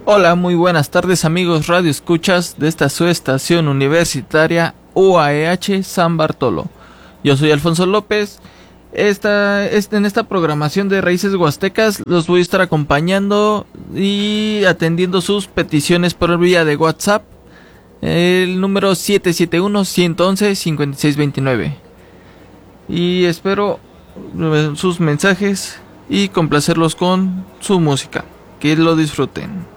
Hola, muy buenas tardes amigos radio escuchas de esta su estación universitaria UAEH San Bartolo. Yo soy Alfonso López. En esta programación de Raíces Huastecas los voy a estar acompañando y atendiendo sus peticiones por vía de WhatsApp. El número 771-111-5629. Y espero sus mensajes y complacerlos con su música. Que lo disfruten.